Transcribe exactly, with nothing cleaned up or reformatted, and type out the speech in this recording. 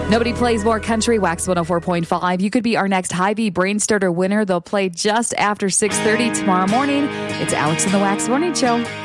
Nobody plays more country. Wax one oh four point five. You could be our next Hy-Vee Brain Starter winner. They'll play just after six thirty tomorrow morning. It's Alex in the Wax Morning Show.